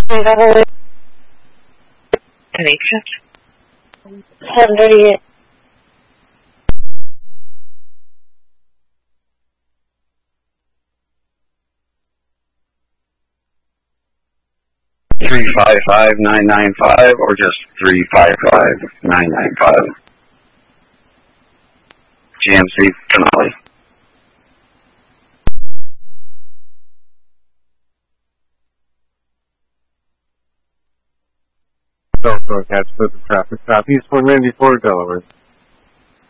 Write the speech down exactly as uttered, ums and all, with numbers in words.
Connections. Hundred. Three five five nine nine five, or just three five five nine nine five. G M C Finale. Don't forecast for the traffic stop, East one ninety-four, Delaware.